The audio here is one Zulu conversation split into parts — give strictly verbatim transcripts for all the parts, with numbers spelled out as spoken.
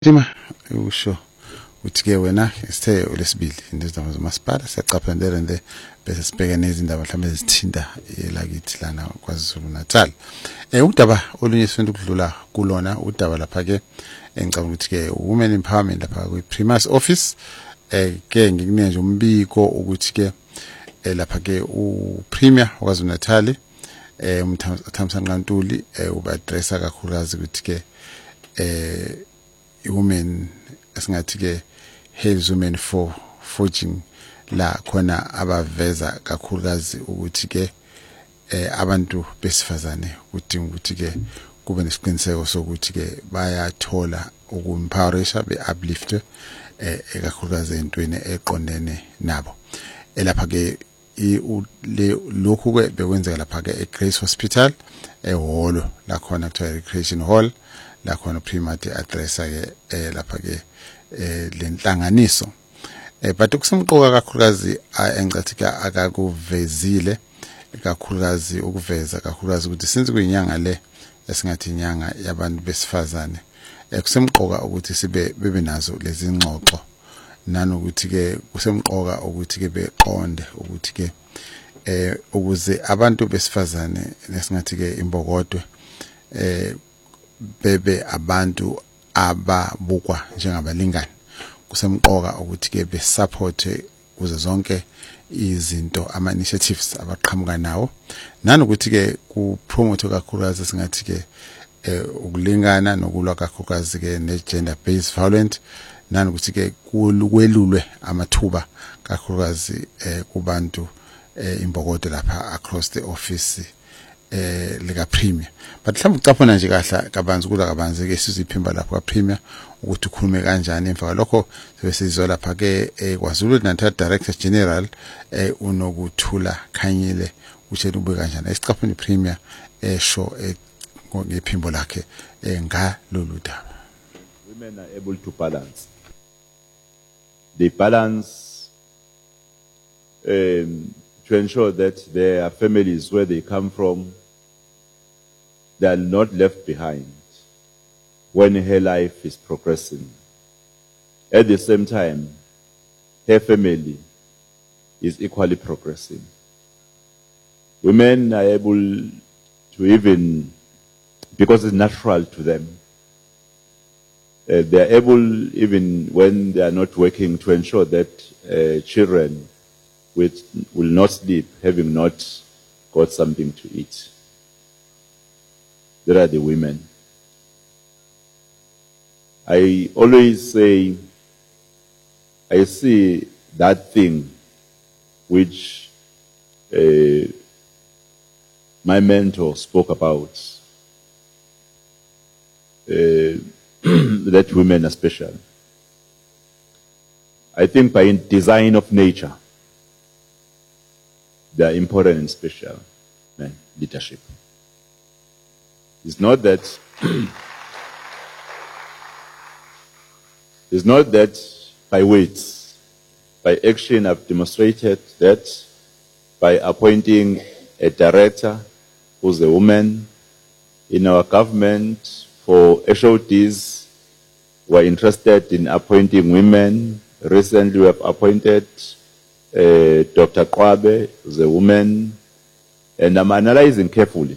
Sima usho uthi ke wena isithe olesibili indaba zomasipala siyaqaphandela nje bese sibheke nezindaba mhlawumbe ezithinta elakithi lana kwaZulu Natal. Eh udaba olunye sifuna ukudlula kulona udaba lapha ke engicabanga ukuthi ke women empowerment lapha kwi Primus office eh ke ngikunika nje umbiko ukuthi ke lapha ke u Premier kwaZulu Natal eh umthamsanqa Ntuli uba addressa kakhulukazi ukuthi ke eh women esingathi ke hails women for forging la khona abaveza kakhulukazi ukuthi ke eh abantu besifazane kudinga ukuthi ke kube nesiqiniseko sokuthi ke bayathola ukumpowerisha be uplift eh kakhulukazi entweni eqondene nabo elapha ke lokhu ke bekwenzeka lapha ke eGrace Hospital ehholo la khona kuthiwa recreation hall la khona primate addressa ke lapha ke lenhlanganiso eh but kusemqoka kakhulukazi engicathi ke akakuvezile kakhulukazi ukuveza kakhulukazi ukuthi since kuyinyanga le esingathi inyanga yabantu besifazane kusemqoka ukuthi sibe bebe nazo lezi ngxoxo nanokuthi ke kusemqoka ukuthi ke beqonde ukuthi ke eh ukuze abantu besifazane nesingathi ke imbokodwe eh bebe abantu ababukwa njengabalingani kusemqoka ukuthi ke besupport kuze zonke izinto ama initiatives abaqhamuka nawo nanokuthi ke ku promote kakhulukazi singathi ke ukulingana nokulwa kakhulukazi ke ne gender based violence nanokuthi ke kwelulwe amathuba kakhulukazi kubantu imbokodo lapha across the office eh lika Premier but mhlawumbe ucaphona nje kahle kabanzi kula kabanzi ke siziphimba lapha kwa Premier ukuthi ukhulume kanjani emva lokho sebesizwa lapha ke kwaZulu Natal Director General eh unokuthula Khanyile utshela ube kanjani esicaphona iPremier esho ngephimbo lakhe ngalolu daba. Women are able to balance they balance um to ensure that their families where they come from they are not left behind when her life is progressing. At the same time, her family is equally progressing. Women are able to even, because it's natural to them, uh, they are able, even when they are not working, to ensure that uh, children with, will not sleep having not got something to eat. There are the women. I always say, I see that thing which uh, my mentor spoke about, uh, that women are special. I think by design of nature, they are important and special in leadership. It's not that it's not that by words, by action I've demonstrated that by appointing a director who's a woman in our government for H O Ds who are interested in appointing women. Recently we have appointed uh, Doctor Kwabe, who's a woman, and I'm analyzing carefully.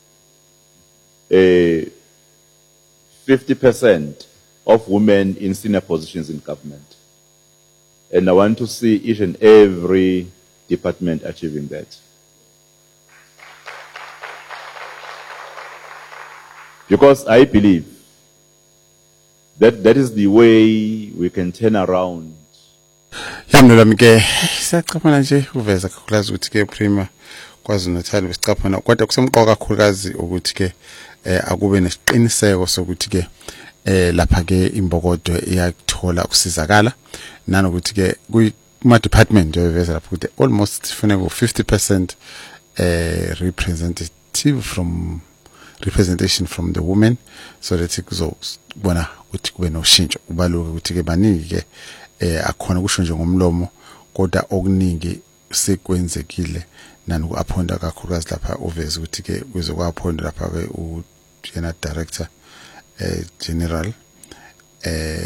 Uh, fifty percent of women in senior positions in government. And I want to see each and every department achieving that. Because I believe that that is the way we can turn around. Yamnela mke siyaqaphana nje uveza kakhulukazi ukuthi ke Premier kwaZulu Natal besicaphana kodwa kusemqoka kakhulukazi ukuthi ke akube nesiqiniseko sokuthi ke eh lapha ke imbokodo iyakuthola ukusizakala nanokuthi ke kuma department yoveza lapha ukuthi almost funeka u fifty percent eh representative from representation from the women so that kuzobona ukuthi kube noshintsho ubaluka ukuthi ke baningi ke eh akhona kusho nje ngomlomo kodwa okuningi sekwenzekile nanoku appointa kakhulukazi lapha uveza ukuthi ke kuzokwa appoint lapha ke u general director eh general eh